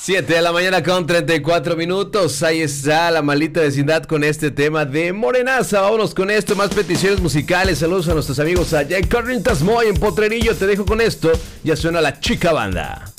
7 de la mañana con 34 minutos. Ahí está la maldita vecindad con este tema de Morenaza. Vámonos con esto, más peticiones musicales. Saludos a nuestros amigos allá en Carnitas Moy, en Potrerillo. Te dejo con esto. Ya suena la chica banda.